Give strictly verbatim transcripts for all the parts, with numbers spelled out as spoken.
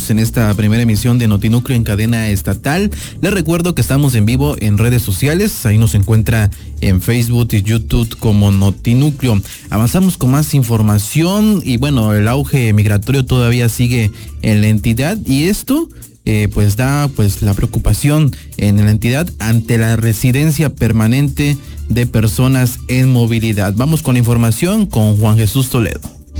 continuamos en esta primera emisión de Notinúcleo en cadena estatal. Les recuerdo que estamos en vivo en redes sociales, ahí nos encuentra en Facebook y YouTube como Notinúcleo. Avanzamos con más información y bueno, el auge migratorio todavía sigue en la entidad y esto eh, pues da pues la preocupación en la entidad ante la residencia permanente de personas en movilidad. Vamos con la información con Juan Jesús Toledo.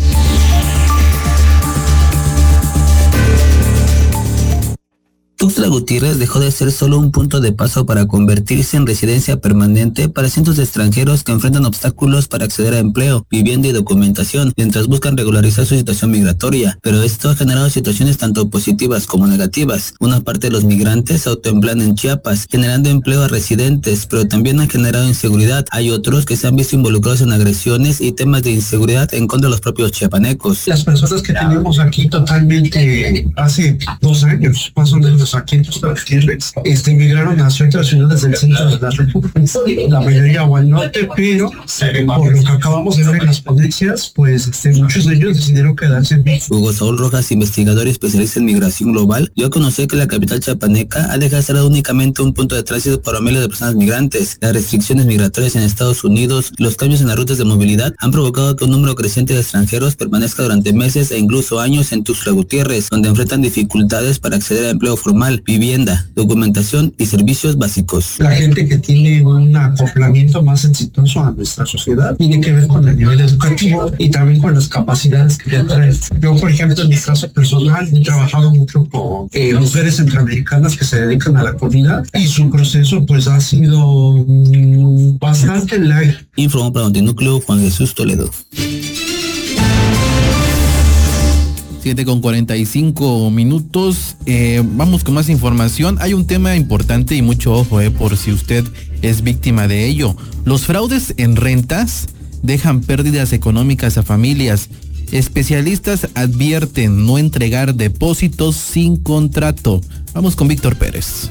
Tuxtla Gutiérrez dejó de ser solo un punto de paso para convertirse en residencia permanente para cientos de extranjeros que enfrentan obstáculos para acceder a empleo, vivienda y documentación, mientras buscan regularizar su situación migratoria. Pero esto ha generado situaciones tanto positivas como negativas. Una parte de los migrantes se autoemplean en Chiapas, generando empleo a residentes, pero también han generado inseguridad. Hay otros que se han visto involucrados en agresiones y temas de inseguridad en contra de los propios chiapanecos. Las personas que tenemos aquí totalmente hace dos años, más o menos, aquí en Tuxtla Gutiérrez, este, migraron a ciertas ciudades del centro de la República, la mayoría o al norte, pero por lo que acabamos de ver en las ponencias, pues este, muchos de ellos decidieron quedarse en México. Hugo Saúl Rojas, investigador y especialista en migración global, dio a conocer que la capital chiapaneca ha dejado de ser únicamente un punto de tránsito para miles de personas migrantes. Las restricciones migratorias en Estados Unidos y los cambios en las rutas de movilidad han provocado que un número creciente de extranjeros permanezca durante meses e incluso años en Tuxtla Gutiérrez, donde enfrentan dificultades para acceder a empleo formal, vivienda, documentación y servicios básicos. La gente que tiene un acoplamiento más exitoso a nuestra sociedad tiene que ver con el nivel educativo y también con las capacidades que ya traen. Yo, por ejemplo, en mi caso personal, he trabajado mucho con eh, mujeres centroamericanas que se dedican a la comida y su proceso pues ha sido mmm, bastante light. Informó para Notinúcleo Juan Jesús Toledo. siete con cuarenta y cinco minutos. Eh, vamos con más información. Hay un tema importante y mucho ojo, eh, por si usted es víctima de ello. Los fraudes en rentas dejan pérdidas económicas a familias. Especialistas advierten no entregar depósitos sin contrato. Vamos con Víctor Pérez.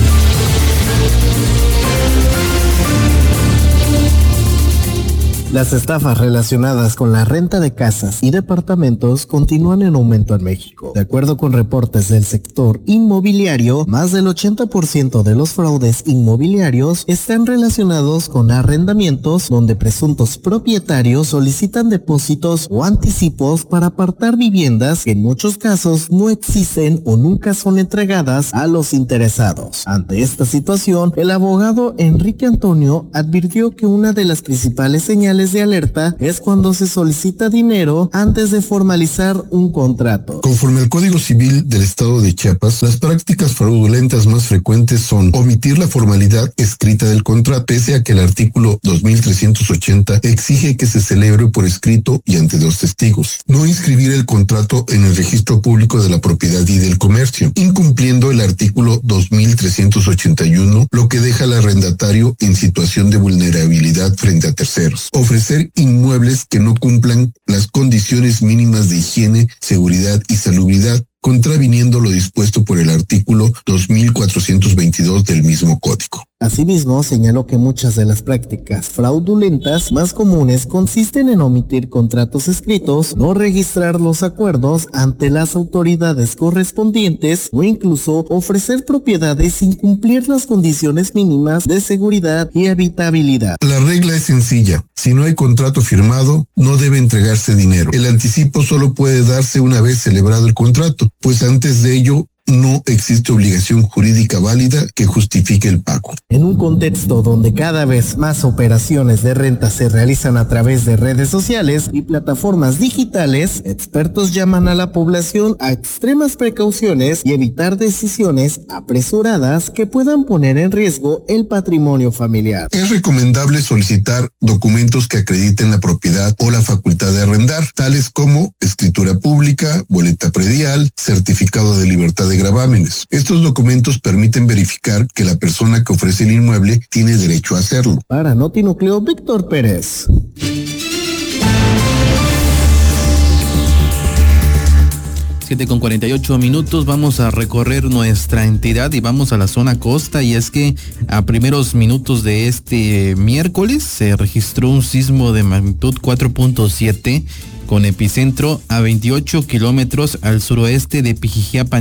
Las estafas relacionadas con la renta de casas y departamentos continúan en aumento en México. De acuerdo con reportes del sector inmobiliario, más del ochenta por ciento de los fraudes inmobiliarios están relacionados con arrendamientos donde presuntos propietarios solicitan depósitos o anticipos para apartar viviendas que en muchos casos no existen o nunca son entregadas a los interesados. Ante esta situación, el abogado Enrique Antonio advirtió que una de las principales señales de alerta es cuando se solicita dinero antes de formalizar un contrato. Conforme al Código Civil del Estado de Chiapas, las prácticas fraudulentas más frecuentes son omitir la formalidad escrita del contrato, pese a que el artículo dos mil trescientos ochenta exige que se celebre por escrito y ante dos testigos, no inscribir el contrato en el registro público de la propiedad y del comercio, incumpliendo el artículo dos mil trescientos ochenta y uno, lo que deja al arrendatario en situación de vulnerabilidad frente a terceros. Ofrecer inmuebles que no cumplan las condiciones mínimas de higiene, seguridad y salubridad, contraviniendo lo dispuesto por el artículo dos mil cuatrocientos veintidós del mismo código. Asimismo, señaló que muchas de las prácticas fraudulentas más comunes consisten en omitir contratos escritos, no registrar los acuerdos ante las autoridades correspondientes o incluso ofrecer propiedades sin cumplir las condiciones mínimas de seguridad y habitabilidad. La regla es sencilla. Si no hay contrato firmado, no debe entregarse dinero. El anticipo solo puede darse una vez celebrado el contrato, pues antes de ello no existe obligación jurídica válida que justifique el pago. En un contexto donde cada vez más operaciones de renta se realizan a través de redes sociales y plataformas digitales, expertos llaman a la población a extremas precauciones y evitar decisiones apresuradas que puedan poner en riesgo el patrimonio familiar. Es recomendable solicitar documentos que acrediten la propiedad o la facultad de arrendar, tales como escritura pública, boleta predial, certificado de libertad de gravámenes. Estos documentos permiten verificar que la persona que ofrece el inmueble tiene derecho a hacerlo. Para Notinúcleo, Víctor Pérez. siete con cuarenta y ocho minutos, vamos a recorrer nuestra entidad y vamos a la zona costa, y es que a primeros minutos de este miércoles se registró un sismo de magnitud cuatro punto siete con epicentro a veintiocho kilómetros al suroeste de Pijijiapan,